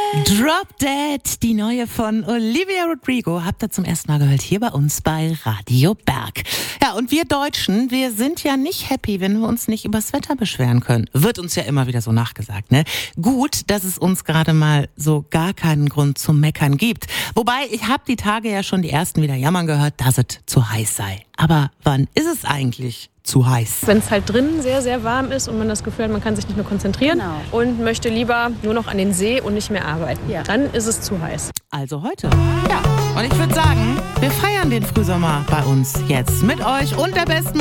Drop Dead, die neue von Olivia Rodrigo, habt ihr zum ersten Mal gehört hier bei uns bei Radio Berg. Ja, und wir Deutschen, wir sind ja nicht happy, wenn wir uns nicht übers Wetter beschweren können. Wird uns ja immer wieder so nachgesagt, ne? Gut, dass es uns gerade mal so gar keinen Grund zum Meckern gibt. Wobei, ich habe die Tage ja schon die ersten wieder jammern gehört, dass es zu heiß sei. Aber wann ist es eigentlich zu heiß? Wenn es halt drinnen sehr, sehr warm ist und man das Gefühl hat, man kann sich nicht mehr konzentrieren und möchte lieber nur noch an den See und nicht mehr arbeiten. Ja. Dann ist es zu heiß. Also heute. Ja, und ich würde sagen, wir feiern den Frühsommer bei uns jetzt mit euch und der besten